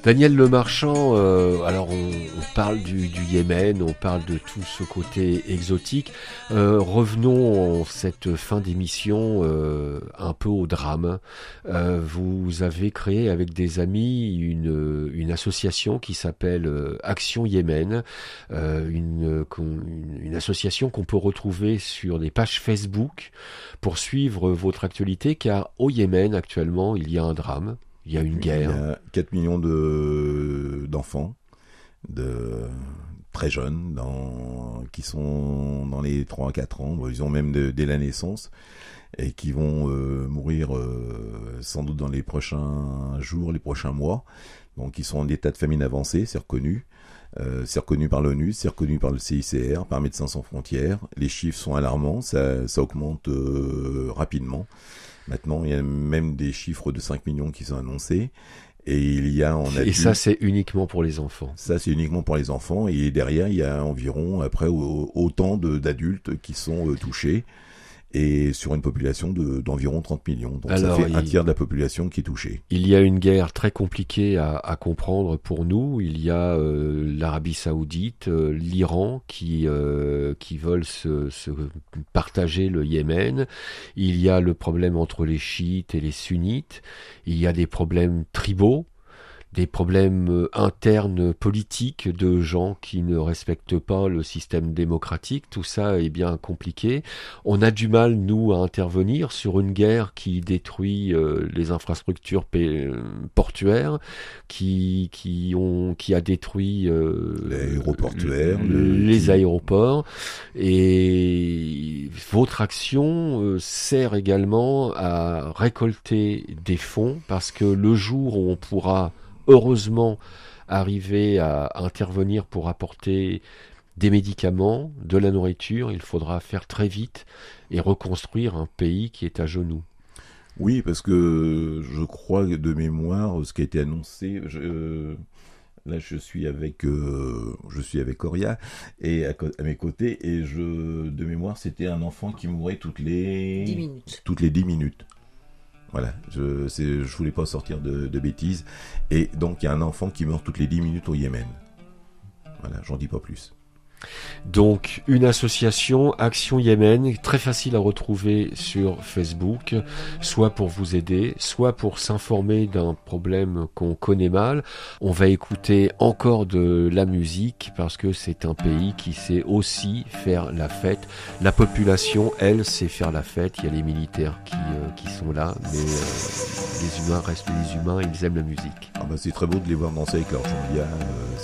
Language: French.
Daniel Lemarchand, alors on parle du Yémen, on parle de tout ce côté exotique. Revenons en cette fin d'émission un peu au drame. Vous avez créé avec des amis une association qui s'appelle Action Yémen, une association qu'on peut retrouver sur des pages Facebook pour suivre votre actualité, car au Yémen actuellement il y a un drame. Il y a une guerre. Il y a 4 millions d'enfants, très jeunes, qui sont dans les 3 à 4 ans, ils ont même dès la naissance, et qui vont mourir sans doute dans les prochains jours, les prochains mois. Donc ils sont en état de famine avancée, c'est reconnu. C'est reconnu par l'ONU, c'est reconnu par le CICR, par Médecins sans frontières. Les chiffres sont alarmants, ça augmente rapidement. Maintenant, il y a même des chiffres de 5 millions qui sont annoncés. Et ça, c'est uniquement pour les enfants. Ça, c'est uniquement pour les enfants. Et derrière, il y a environ, après, autant d'adultes qui sont touchés. Et sur une population d'environ 30 millions. Donc alors, ça fait un tiers de la population qui est touchée. Il y a une guerre très compliquée à comprendre pour nous. Il y a l'Arabie Saoudite, l'Iran qui veulent se partager le Yémen. Il y a le problème entre les chiites et les sunnites. Il y a des problèmes tribaux, des problèmes internes politiques de gens qui ne respectent pas le système démocratique. Tout ça est bien compliqué. On a du mal, nous, à intervenir sur une guerre qui détruit les infrastructures portuaires, qui a détruit l'aéroportuaire, les aéroports. Et votre action sert également à récolter des fonds, parce que le jour où on pourra heureusement arriver à intervenir pour apporter des médicaments, de la nourriture, il faudra faire très vite et reconstruire un pays qui est à genoux. Oui, parce que je crois de mémoire, ce qui a été annoncé, là je suis avec Coria et à mes côtés, et de mémoire c'était un enfant qui mourait toutes les 10 minutes. Toutes les 10 minutes. Voilà, je voulais pas sortir de bêtises. Et donc, il y a un enfant qui meurt toutes les 10 minutes au Yémen. Voilà, j'en dis pas plus. Donc, une association, Action Yémen, très facile à retrouver sur Facebook, soit pour vous aider, soit pour s'informer d'un problème qu'on connaît mal. On va écouter encore de la musique, parce que c'est un pays qui sait aussi faire la fête. La population, elle, sait faire la fête. Il y a les militaires qui sont là, mais les humains restent les humains, ils aiment la musique. C'est très beau de les voir danser avec leur jambia.